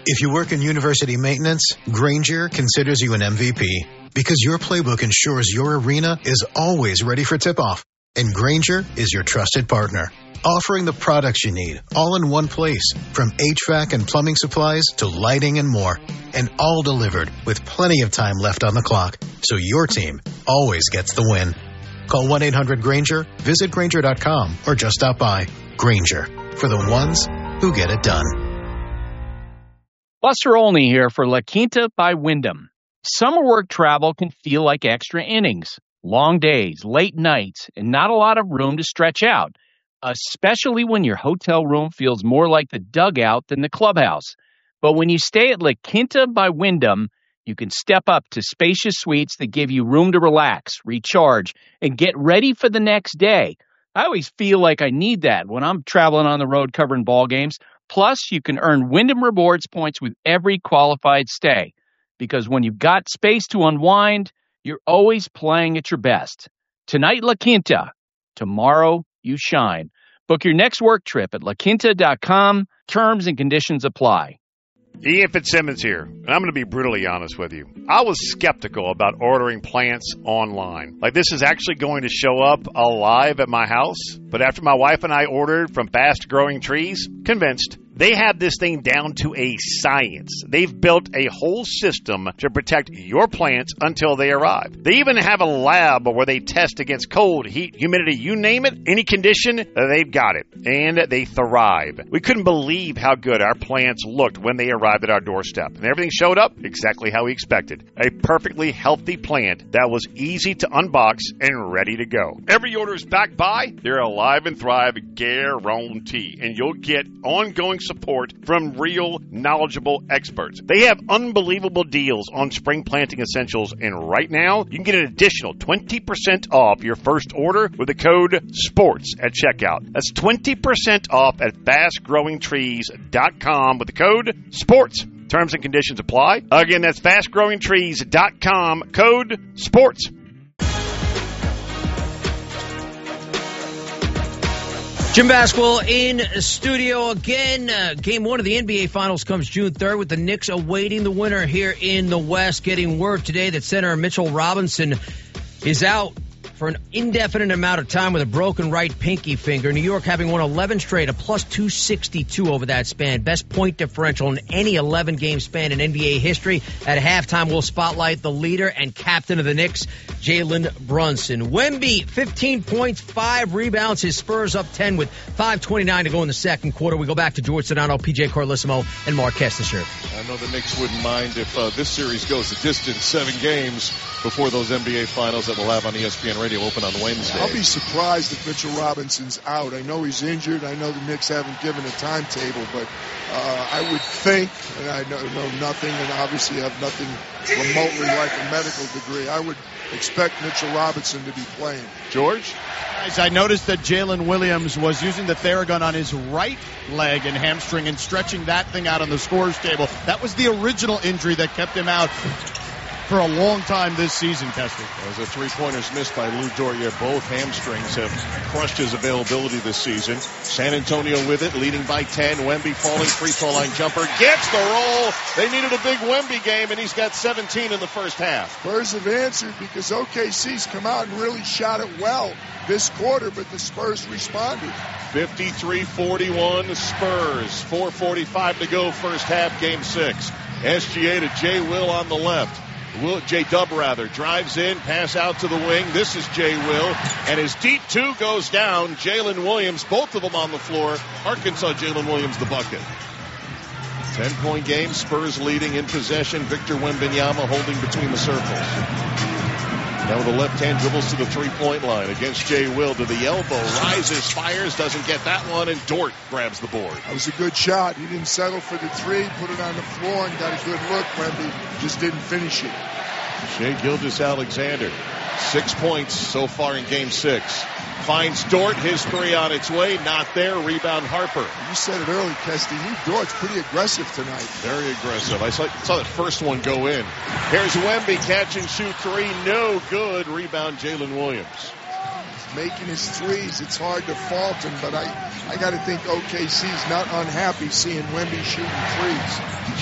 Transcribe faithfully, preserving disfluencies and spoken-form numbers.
If you work in university maintenance, Grainger considers you an M V P because your playbook ensures your arena is always ready for tip-off. And Grainger is your trusted partner, offering the products you need all in one place, from H V A C and plumbing supplies to lighting and more, and all delivered with plenty of time left on the clock, so your team always gets the win. Call one eight hundred Grainger, visit Grainger dot com, or just stop by. Grainger, for the ones who get it done. Buster Olney here for La Quinta by Wyndham. Summer work travel can feel like extra innings. Long days, late nights, and not a lot of room to stretch out, especially when your hotel room feels more like the dugout than the clubhouse. But when you stay at La Quinta by Wyndham, you can step up to spacious suites that give you room to relax, recharge, and get ready for the next day. I always feel like I need that when I'm traveling on the road covering ball games. Plus, you can earn Wyndham Rewards points with every qualified stay. Because when you've got space to unwind, you're always playing at your best. Tonight, La Quinta. Tomorrow, you shine. Book your next work trip at la quinta dot com. Terms and conditions apply. Ian Fitzsimmons here, and I'm going to be brutally honest with you. I was skeptical about ordering plants online. Like, this is actually going to show up alive at my house. But after my wife and I ordered from Fast Growing Trees, convinced. They have this thing down to a science. They've built a whole system to protect your plants until they arrive. They even have a lab where they test against cold, heat, humidity, you name it, any condition, they've got it. And they thrive. We couldn't believe how good our plants looked when they arrived at our doorstep. And everything showed up exactly how we expected. A perfectly healthy plant that was easy to unbox and ready to go. Every order is backed by their Alive and Thrive guarantee. And you'll get ongoing support from real, knowledgeable experts. They have unbelievable deals on spring planting essentials, and right now, you can get an additional twenty percent off your first order with the code SPORTS at checkout. That's twenty percent off at fast growing trees dot com with the code SPORTS. Terms and conditions apply. Again, that's fast growing trees dot com, code SPORTS. Jim Basquil in studio again. Uh, game one of the N B A Finals comes June third with the Knicks awaiting the winner here in the West. Getting word today that center Mitchell Robinson is out for an indefinite amount of time with a broken right pinky finger. New York having won eleven straight, a plus two sixty-two over that span. Best point differential in any eleven-game span in N B A history. At halftime, we'll spotlight the leader and captain of the Knicks, Jalen Brunson. Wemby, fifteen points, five rebounds. His Spurs up ten with five twenty-nine to go in the second quarter. We go back to George Sedano, P J Carlissimo, and Mark Kestecher. I know the Knicks wouldn't mind if uh, this series goes the distance, seven games before those N B A Finals that we'll have on E S P N Radio open on Wednesday. I'll be surprised if Mitchell Robinson's out. I know he's injured. I know the Knicks haven't given a timetable, but uh, I would think, and I know, know nothing, and obviously have nothing remotely like a medical degree, I would expect Mitchell Robinson to be playing. George? Guys, I noticed that Jalen Williams was using the Theragun on his right leg and hamstring and stretching that thing out on the scores table. That was the original injury that kept him out for a long time this season, Kester. Those are three-pointers missed by Lou Dort. Both hamstrings have crushed his availability this season. San Antonio with it, leading by ten. Wemby falling free throw line jumper. Gets the roll. They needed a big Wemby game, and he's got seventeen in the first half. Spurs have answered because O K C's come out and really shot it well this quarter, but the Spurs responded. fifty-three forty-one Spurs. four forty-five to go, first half, game six. S G A to Jay Will on the left. Will, J Dub rather, drives in, pass out to the wing. This is Jay Will, and his deep two goes down. Jalen Williams, both of them on the floor. Arkansas, Jalen Williams, the bucket. Ten-point game, Spurs leading in possession. Victor Wembanyama holding between the circles. Now with the left hand dribbles to the three-point line against Jay Will to the elbow. Rises, fires, doesn't get that one, and Dort grabs the board. That was a good shot. He didn't settle for the three, put it on the floor, and got a good look. Wemby just didn't finish it. Shai Gilgeous-Alexander, six points so far in game six. Finds Dort, his three on its way, not there. Rebound Harper. You said it early, Kesty. You Dort's pretty aggressive tonight. Very aggressive. I saw, saw that first one go in. Here's Wemby, catch and shoot three, no good. Rebound Jalen Williams. Making his threes, it's hard to fault him, but I, I got to think O K C's not unhappy seeing Wemby shooting threes.